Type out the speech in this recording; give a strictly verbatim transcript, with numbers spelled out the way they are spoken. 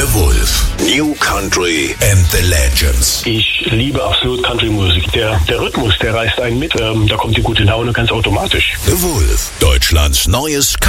The Wolf. New Country and the Legends. Ich liebe absolut Country-Musik. Der, der Rhythmus, der reißt einen mit. Ähm, da kommt die gute Laune ganz automatisch. The Wolf. Deutschlands neues